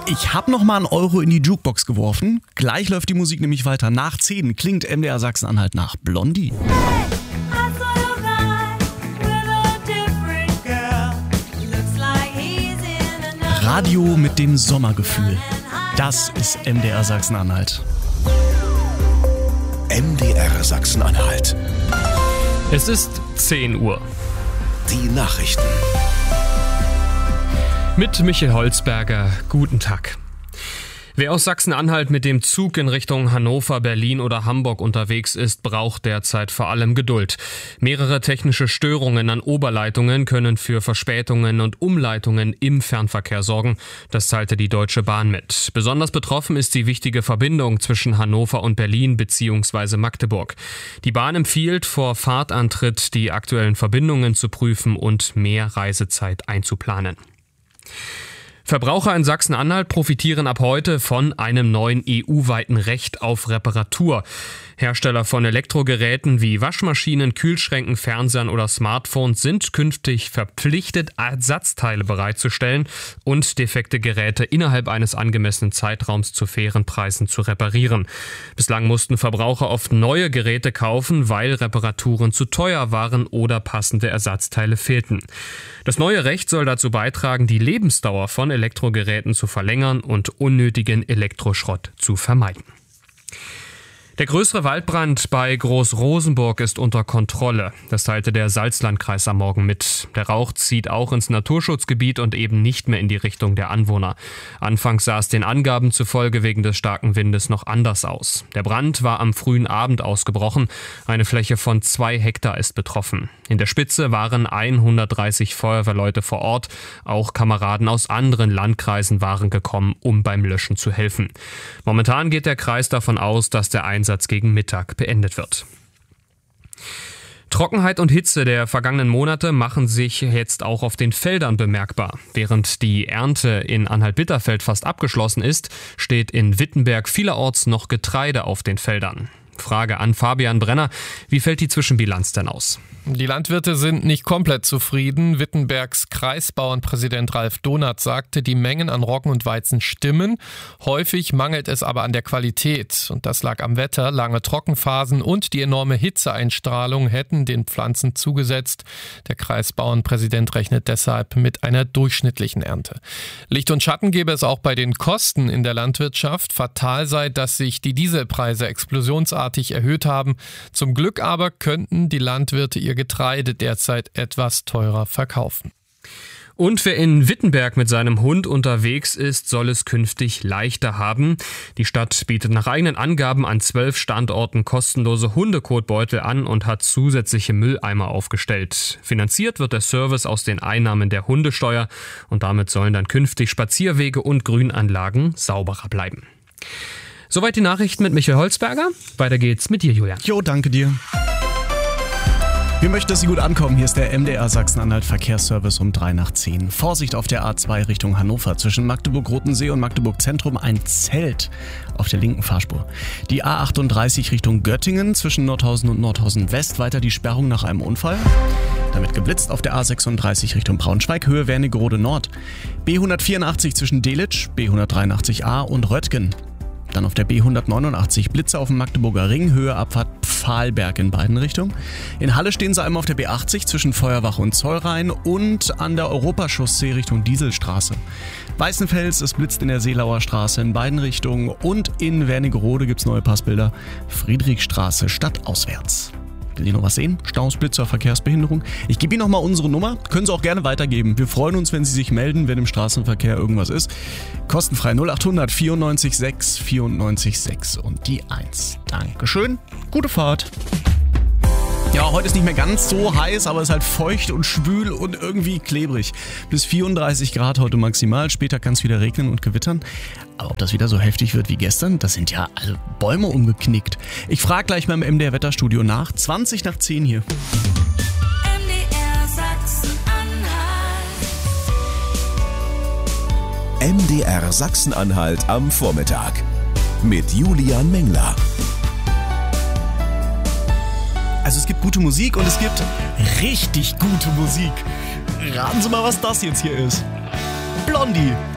Ich habe noch mal einen Euro in die Jukebox geworfen. Gleich läuft die Musik nämlich weiter. Nach 10 klingt MDR Sachsen-Anhalt nach Blondie. Radio mit dem Sommergefühl. Das ist MDR Sachsen-Anhalt. MDR Sachsen-Anhalt. Es ist 10 Uhr. Die Nachrichten. Mit Michael Holzberger, guten Tag. Wer aus Sachsen-Anhalt mit dem Zug in Richtung Hannover, Berlin oder Hamburg unterwegs ist, braucht derzeit vor allem Geduld. Mehrere technische Störungen an Oberleitungen können für Verspätungen und Umleitungen im Fernverkehr sorgen. Das teilte die Deutsche Bahn mit. Besonders betroffen ist die wichtige Verbindung zwischen Hannover und Berlin bzw. Magdeburg. Die Bahn empfiehlt vor Fahrtantritt, die aktuellen Verbindungen zu prüfen und mehr Reisezeit einzuplanen. Verbraucher in Sachsen-Anhalt profitieren ab heute von einem neuen EU-weiten Recht auf Reparatur. Hersteller von Elektrogeräten wie Waschmaschinen, Kühlschränken, Fernsehern oder Smartphones sind künftig verpflichtet, Ersatzteile bereitzustellen und defekte Geräte innerhalb eines angemessenen Zeitraums zu fairen Preisen zu reparieren. Bislang mussten Verbraucher oft neue Geräte kaufen, weil Reparaturen zu teuer waren oder passende Ersatzteile fehlten. Das neue Recht soll dazu beitragen, die Lebensdauer von Elektrogeräten zu verlängern und unnötigen Elektroschrott zu vermeiden. Der größere Waldbrand bei Groß-Rosenburg ist unter Kontrolle. Das teilte der Salzlandkreis am Morgen mit. Der Rauch zieht auch ins Naturschutzgebiet und eben nicht mehr in die Richtung der Anwohner. Anfangs sah es den Angaben zufolge wegen des starken Windes noch anders aus. Der Brand war am frühen Abend ausgebrochen. Eine Fläche von 2 Hektar ist betroffen. In der Spitze waren 130 Feuerwehrleute vor Ort. Auch Kameraden aus anderen Landkreisen waren gekommen, um beim Löschen zu helfen. Momentan geht der Kreis davon aus, dass der Einsatz gegen Mittag beendet wird. Trockenheit und Hitze der vergangenen Monate machen sich jetzt auch auf den Feldern bemerkbar. Während die Ernte in Anhalt-Bitterfeld fast abgeschlossen ist, steht in Wittenberg vielerorts noch Getreide auf den Feldern. Frage an Fabian Brenner, wie fällt die Zwischenbilanz denn aus? Die Landwirte sind nicht komplett zufrieden. Wittenbergs Kreisbauernpräsident Ralf Donath sagte, die Mengen an Roggen und Weizen stimmen. Häufig mangelt es aber an der Qualität. Und das lag am Wetter. Lange Trockenphasen und die enorme Hitzeeinstrahlung hätten den Pflanzen zugesetzt. Der Kreisbauernpräsident rechnet deshalb mit einer durchschnittlichen Ernte. Licht und Schatten gäbe es auch bei den Kosten in der Landwirtschaft. Fatal sei, dass sich die Dieselpreise explosionsartig erhöht haben. Zum Glück aber könnten die Landwirte ihr Getreide derzeit etwas teurer verkaufen. Und wer in Wittenberg mit seinem Hund unterwegs ist, soll es künftig leichter haben. Die Stadt bietet nach eigenen Angaben an 12 Standorten kostenlose Hundekotbeutel an und hat zusätzliche Mülleimer aufgestellt. Finanziert wird der Service aus den Einnahmen der Hundesteuer und damit sollen dann künftig Spazierwege und Grünanlagen sauberer bleiben. Soweit die Nachrichten mit Michael Holzberger. Weiter geht's mit dir, Julian. Jo, danke dir. Wir möchten, dass Sie gut ankommen. Hier ist der MDR Sachsen-Anhalt Verkehrsservice um 9:03. Vorsicht auf der A2 Richtung Hannover. Zwischen Magdeburg-Rotensee und Magdeburg-Zentrum ein Zelt auf der linken Fahrspur. Die A38 Richtung Göttingen zwischen Nordhausen und Nordhausen West. Weiter die Sperrung nach einem Unfall. Damit geblitzt auf der A36 Richtung Braunschweig, Höhe Wernigerode Nord. B184 zwischen Delitzsch, B183a und Röttgen. Dann auf der B189 Blitze auf dem Magdeburger Ring, Höhe Abfahrt Pfahlberg in beiden Richtungen. In Halle stehen sie einmal auf der B80 zwischen Feuerwache und Zollrhein und an der Europachaussee Richtung Dieselstraße. Weißenfels, es blitzt in der Seelauer Straße in beiden Richtungen und in Wernigerode gibt's neue Passbilder. Friedrichstraße stadtauswärts. Will Sie noch was sehen? Staus, Blitzer, Verkehrsbehinderung? Ich gebe Ihnen nochmal unsere Nummer. Können Sie auch gerne weitergeben. Wir freuen uns, wenn Sie sich melden, wenn im Straßenverkehr irgendwas ist. Kostenfrei 0800 94 6 94 6 und die 1. Dankeschön. Gute Fahrt. Ja, heute ist nicht mehr ganz so heiß, aber es ist halt feucht und schwül und irgendwie klebrig. Bis 34 Grad heute maximal. Später kann es wieder regnen und gewittern. Aber ob das wieder so heftig wird wie gestern, das sind ja also Bäume umgeknickt. Ich frage gleich mal im MDR Wetterstudio nach. 20 nach 10 hier. MDR Sachsen-Anhalt. MDR Sachsen-Anhalt am Vormittag. Mit Julian Mengler. Also es gibt gute Musik und es gibt richtig gute Musik. Raten Sie mal, was das jetzt hier ist. Blondie.